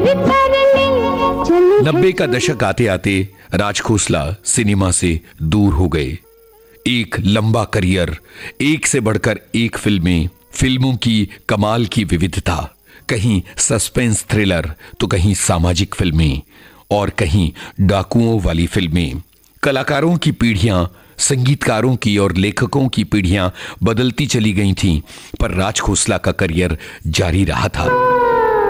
90 का दशक आते आते राज खोसला सिनेमा से दूर हो गए। एक लंबा करियर, एक से बढ़कर एक फिल्में, फिल्मों की कमाल की विविधता, कहीं सस्पेंस थ्रिलर तो कहीं सामाजिक फिल्में और कहीं डाकुओं वाली फिल्में। कलाकारों की पीढ़ियां, संगीतकारों की और लेखकों की पीढ़ियां बदलती चली गई थीं, पर राज खोसला का करियर जारी रहा था।